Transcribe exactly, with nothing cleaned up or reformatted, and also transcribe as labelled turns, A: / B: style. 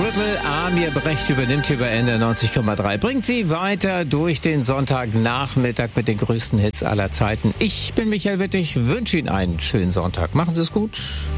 A: Drittel. Amir Brecht übernimmt hier bei N D R neunzig Komma drei. Bringt Sie weiter durch den Sonntagnachmittag mit den größten Hits aller Zeiten. Ich bin Michael Wittig, wünsche Ihnen einen schönen Sonntag. Machen Sie es gut.